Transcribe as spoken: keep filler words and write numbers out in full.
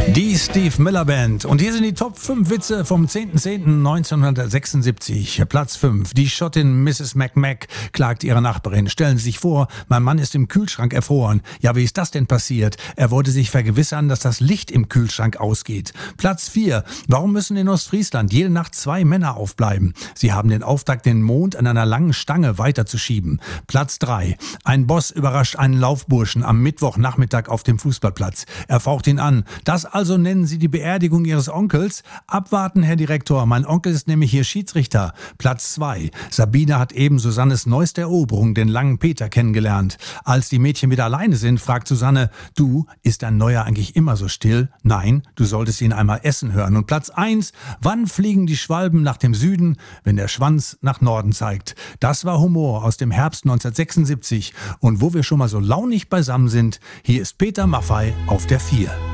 Die Steve Miller Band. Und hier sind die Top fünf Witze vom zehnten zehnten neunzehnhundertsechsundsiebzig. Platz fünf. Die Schottin Misses McMack klagt ihre Nachbarin. Stellen Sie sich vor, mein Mann ist im Kühlschrank erfroren. Ja, wie ist das denn passiert? Er wollte sich vergewissern, dass das Licht im Kühlschrank ausgeht. Platz vier. Warum müssen in Ostfriesland jede Nacht zwei Männer aufbleiben? Sie haben den Auftrag, den Mond an einer langen Stange weiterzuschieben. Platz drei. Ein Boss überrascht einen Laufburschen am Mittwochnachmittag auf dem Fußballplatz. Er faucht ihn an. Das also nennen Sie die Beerdigung Ihres Onkels? Abwarten, Herr Direktor, mein Onkel ist nämlich hier Schiedsrichter. Platz zwei. Sabine hat eben Susannes neueste Eroberung, den langen Peter, kennengelernt. Als die Mädchen wieder alleine sind, fragt Susanne, du, ist dein Neuer eigentlich immer so still? Nein, du solltest ihn einmal essen hören. Und Platz eins. Wann fliegen die Schwalben nach dem Süden, wenn der Schwanz nach Norden zeigt? Das war Humor aus dem Herbst neunzehnhundertsechsundsiebzig. Und wo wir schon mal so launig beisammen sind, hier ist Peter Maffay auf der vier.